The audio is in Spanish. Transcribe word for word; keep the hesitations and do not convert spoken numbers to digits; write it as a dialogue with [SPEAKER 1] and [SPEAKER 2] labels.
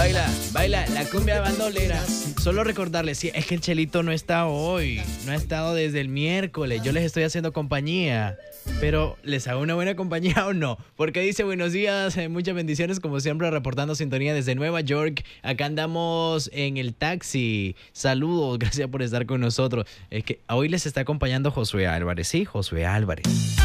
[SPEAKER 1] Baila, baila la cumbia bandolera. Solo recordarles, sí, es que el Chelito no está hoy, no ha estado desde el miércoles. Yo les estoy haciendo compañía, pero ¿les hago una buena compañía o no? Porque dice buenos días, eh, muchas bendiciones, como siempre, reportando sintonía desde Nueva York. Acá andamos en el taxi. Saludos, gracias por estar con nosotros. Es que hoy les está acompañando Josué Álvarez, ¿sí? Josué Álvarez.